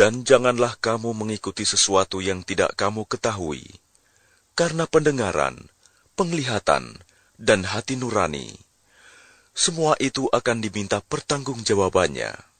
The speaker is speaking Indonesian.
Dan janganlah kamu mengikuti sesuatu yang tidak kamu ketahui, karena pendengaran, penglihatan, dan hati nurani, semua itu akan diminta pertanggungjawabannya.